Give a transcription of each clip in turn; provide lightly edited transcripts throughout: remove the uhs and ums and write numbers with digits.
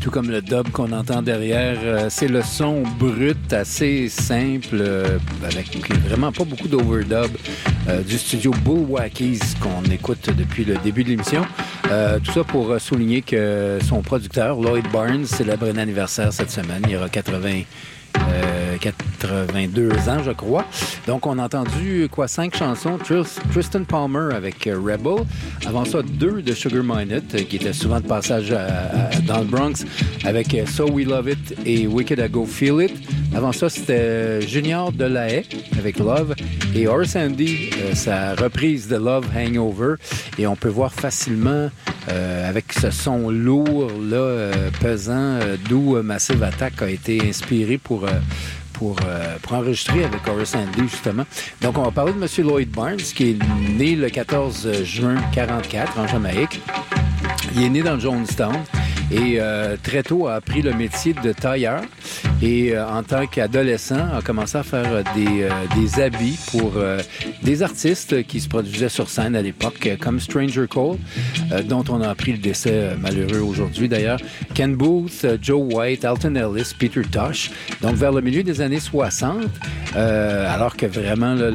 tout comme le dub qu'on entend derrière. C'est le son brut, assez simple, avec vraiment pas beaucoup d'overdub du studio Bullwackies qu'on écoute depuis le début de l'émission. Tout ça pour souligner que son producteur, Lloyd Barnes, célèbre un anniversaire cette semaine. Il y aura 82 ans, je crois. Donc, on a entendu, 5 chansons. Tristan Palmer avec Rebel. Avant ça, 2 de Sugar Minott, qui était souvent de passage dans le Bronx, avec So We Love It et Wicked I Go Feel It. Avant ça, c'était Junior Delahaye avec Love et Horace Andy, sa reprise de Love Hangover. Et on peut voir facilement, avec ce son lourd, là, pesant, d'où Massive Attack a été inspiré pour enregistrer avec Horace Andy, justement. Donc, on va parler de M. Lloyd Barnes, qui est né le 14 juin 1944 en Jamaïque. Il est né dans Jonestown et très tôt a appris le métier de tailleur. Et en tant qu'adolescent, a commencé à faire des habits pour des artistes qui se produisaient sur scène à l'époque, comme Stranger Cole, dont on a appris le décès malheureux aujourd'hui d'ailleurs, Ken Booth, Joe White, Alton Ellis, Peter Tosh. Donc vers le milieu des années 60, alors que vraiment là,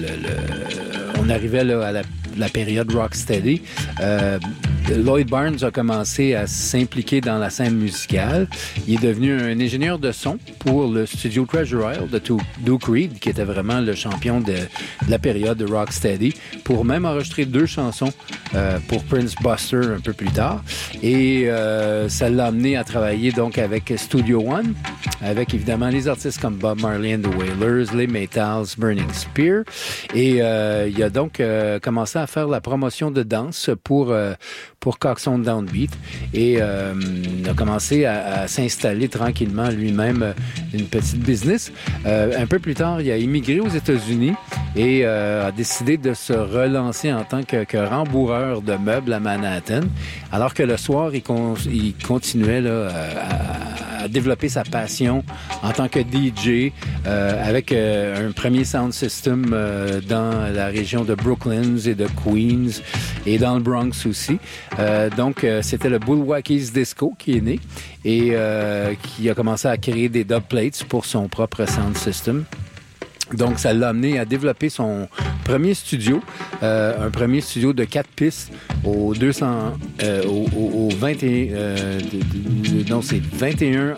on arrivait là, à la période rocksteady, Lloyd Barnes a commencé à s'impliquer dans la scène musicale. Il est devenu un ingénieur de son pour le studio Treasure Isle de Duke Reed, qui était vraiment le champion de la période de rocksteady, pour même enregistrer 2 chansons pour Prince Buster un peu plus tard. Et ça l'a amené à travailler donc avec Studio One, avec évidemment les artistes comme Bob Marley and the Wailers, les Maytals, Burning Spear. Et il a donc commencé à faire la promotion de danse pour Coxsone Downbeat et a commencé à s'installer tranquillement lui-même une petite business. Un peu plus tard, il a immigré aux États-Unis et a décidé de se relancer en tant que rembourreur de meubles à Manhattan, alors que le soir, il continuait là, à développer sa passion en tant que DJ avec un premier sound system dans la région de Brooklyn et de Queens et dans le Bronx aussi. Donc, c'était le Bullwackies Disco qui est né et qui a commencé à créer des dubplates pour son propre sound system. Donc, ça l'a amené à développer son premier studio, un premier studio de 4 pistes au 21... c'est 21...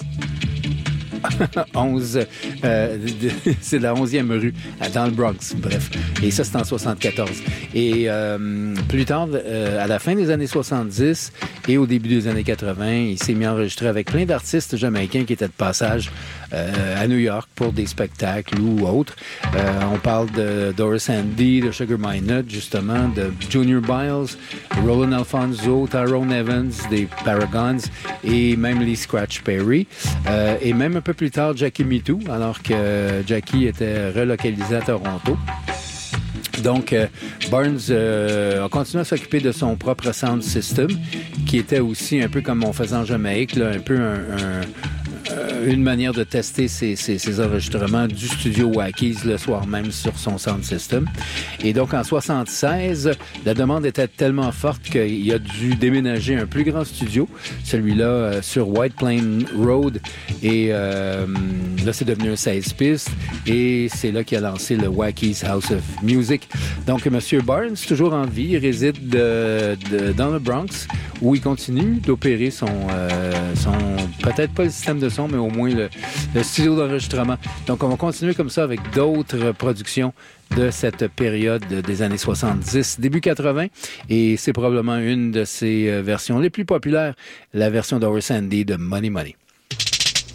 11, c'est la 11e rue dans le Bronx, bref. Et ça, c'est en 74. Et plus tard, à la fin des années 70 et au début des années 80, il s'est mis à enregistrer avec plein d'artistes jamaïcains qui étaient de passage à New York pour des spectacles ou autres. On parle de Horace Andy, de Sugar Minott, justement, de Junior Biles, Roland Alfonso, Tyrone Evans, des Paragons et même Lee Scratch Perry. Et même un peu plus tard, Jackie Me Too, alors que Jackie était relocalisé à Toronto. Donc, Barnes a continué à s'occuper de son propre sound system, qui était aussi un peu comme on faisait en Jamaïque, là, un peu une manière de tester ses enregistrements du studio Wackies le soir même sur son sound system. Et donc, en 76, la demande était tellement forte qu'il a dû déménager un plus grand studio, celui-là sur White Plain Road. Et là, c'est devenu un 16 pistes. Et c'est là qu'il a lancé le Wackies House of Music. Donc, M. Barnes, toujours en vie, réside dans le Bronx, où il continue d'opérer son peut-être pas le système de son, mais au moins le studio d'enregistrement. Donc, on va continuer comme ça avec d'autres productions de cette période des années 70, début 80, et c'est probablement une de ses versions les plus populaires, la version d'Horace Andy de Money Money.